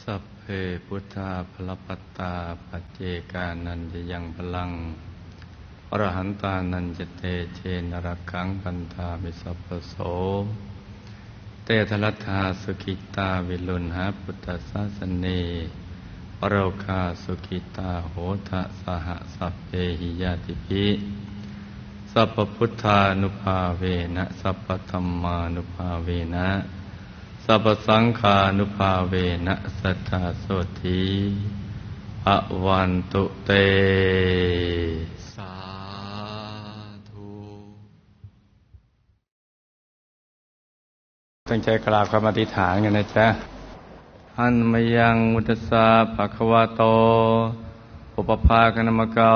สัพเพพุทธาภลปัตตาปัจเจกานันจะยังพลังอรหันตานันจะเตเชนรักขังปันธามิสัพพโสเตทลัทธาสุขิตาวิลุณหาพุทธศาสเนปโรคาสุขิตาโหทะสหสัพเพหิยาติภิสัพพพุทธานุภาเวนะสัพพธัมมานุภาเวนะสัพพสังฆานุภาเวนะสัทธาโสธีภวันตุเตสาธุตั้งใจกราบคำอธิษฐานกันนะจ๊ะหันมยังมุตตสสะภะคะวะโตอุปภาคณมกา